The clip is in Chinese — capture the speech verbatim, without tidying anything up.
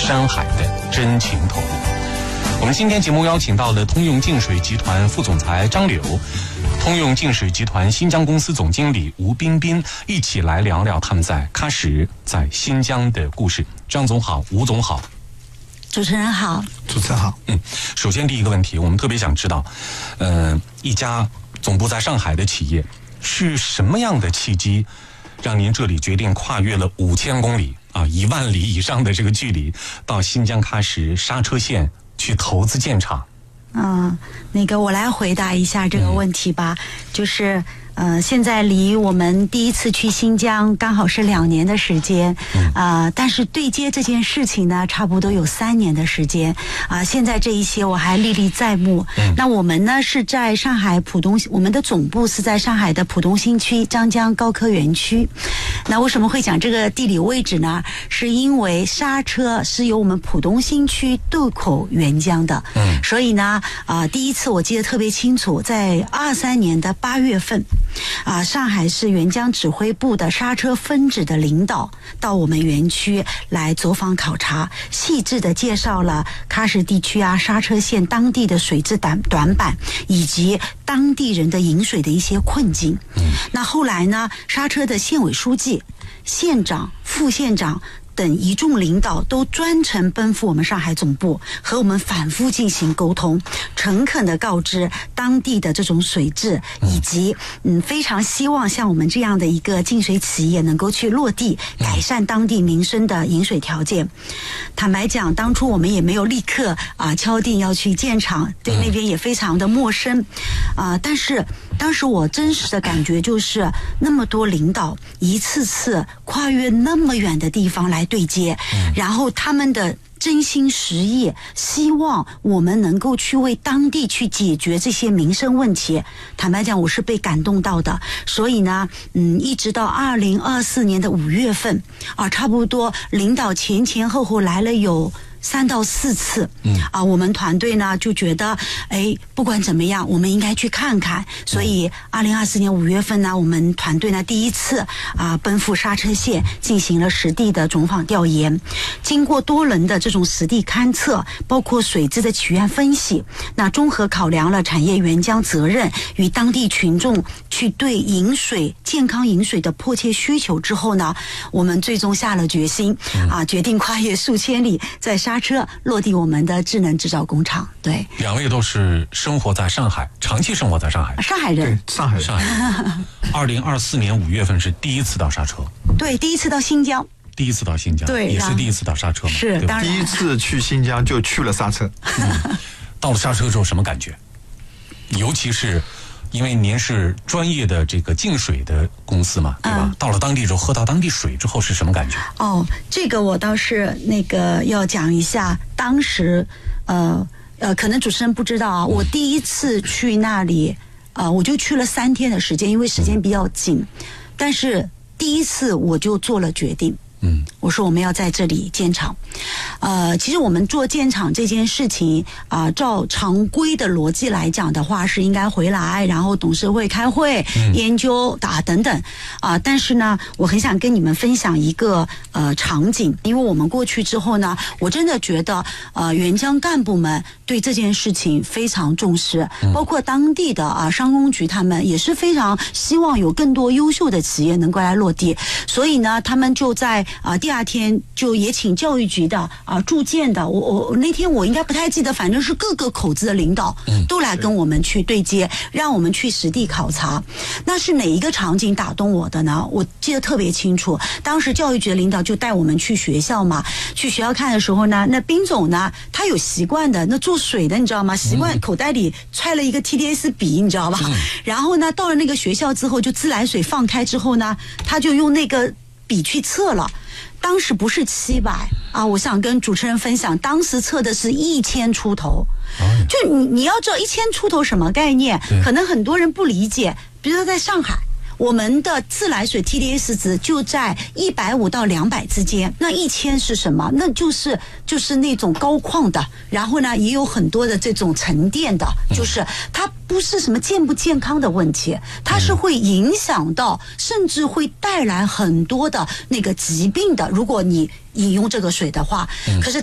山海的真情投入。我们今天节目邀请到了通用净水集团副总裁张柳，通用净水集团新疆公司总经理吴彬彬，一起来聊聊他们在喀什、在新疆的故事。张总好，吴总好。 主持人好。 主持人好。 嗯，首先第一个问题，我们特别想知道，呃，一家总部在上海的企业是什么样的契机，让您这里决定跨越了五千公里啊，一万里以上的这个距离，到新疆喀什刹车县去投资建厂？ 嗯，那个我来回答一下这个问题吧，嗯、就是呃，现在离我们第一次去新疆刚好是两年的时间，嗯、呃，但是对接这件事情呢，差不多有三年的时间啊、呃。现在这一些我还历历在目。嗯、那我们呢是在上海浦东，我们的总部是在上海的浦东新区张江高科园区。那为什么会讲这个地理位置呢？是因为刹车是由我们浦东新区渡口援疆的，嗯，所以呢，啊、呃，第一次我记得特别清楚，在二三年的八月份。啊、呃，上海市援疆指挥部的刹车分指的领导到我们园区来走访考察，细致的介绍了喀什地区啊刹车县当地的水质短短板，以及当地人的饮水的一些困境。嗯，那后来呢，刹车的县委书记、县长、副县长等一众领导都专程奔赴我们上海总部，和我们反复进行沟通，诚恳地告知当地的这种水质，以及嗯非常希望像我们这样的一个净水企业能够去落地改善当地民生的饮水条件。坦白讲，当初我们也没有立刻啊、呃、敲定要去建厂，对那边也非常的陌生啊、呃，但是当时我真实的感觉就是，那么多领导一次次跨越那么远的地方来对接，然后他们的真心实意，希望我们能够去为当地去解决这些民生问题。坦白讲，我是被感动到的。所以呢，嗯，一直到二零二四年的五月份啊，差不多领导前前后后来了有三到四次，嗯啊，我们团队呢就觉得，哎，不管怎么样，我们应该去看看。所以，二零二四年五月份呢，我们团队呢第一次啊奔赴刹车县进行了实地的走访调研。经过多轮的这种实地勘测，包括水质的起源分析，那综合考量了产业援疆责任与当地群众去对饮水健康饮水的迫切需求之后呢，我们最终下了决心，啊，决定跨越数千里，在刹车落地我们的智能制造工厂。对， 两位都是生活在上海，长期生活在上海， 上海人， 对，上海人。 上海人。二零二四年五月份是第一次到刹车， 对，第一次到新疆， 第一次到新疆， 对， 也是第一次到刹车嘛， 是，当然， 第一次去新疆就去了刹车。 嗯，到了刹车之后什么感觉？尤其是因为您是专业的这个净水的公司嘛，对吧？嗯、到了当地之后，喝到当地水之后是什么感觉？ 哦，这个我倒是那个要讲一下，当时呃呃，可能主持人不知道啊，我第一次去那里，呃，我就去了三天的时间，因为时间比较紧，嗯、但是第一次我就做了决定。嗯，我说我们要在这里建厂，呃，其实我们做建厂这件事情啊、呃，照常规的逻辑来讲的话，是应该回来，然后董事会开会、嗯、研究啊等等啊、呃。但是呢，我很想跟你们分享一个呃场景，因为我们过去之后呢，我真的觉得呃援疆干部们对这件事情非常重视，包括当地的啊商工局他们也是非常希望有更多优秀的企业能够来落地，所以呢，他们就在啊，第二天就也请教育局的啊、住建的，我我那天我应该不太记得，反正是各个口子的领导都来跟我们去对接，让我们去实地考察。那是哪一个场景打动我的呢？我记得特别清楚，当时教育局的领导就带我们去学校嘛，去学校看的时候呢，那彬总呢，他有习惯的，那做水的你知道吗？习惯口袋里揣了一个 T D S 笔，你知道吧？然后呢，到了那个学校之后，就自来水放开之后呢，他就用那个笔去测了。当时不是七百啊，我想跟主持人分享，当时测的是一千出头。就你你要知道一千出头什么概念？可能很多人不理解。比如说在上海，我们的自来水 T D S 值就在一百五到两百之间。那一千是什么？那就是就是那种高矿的，然后呢也有很多的这种沉淀的，就是它不是什么健不健康的问题，它是会影响到，甚至会带来很多的那个疾病的。如果你饮用这个水的话，可是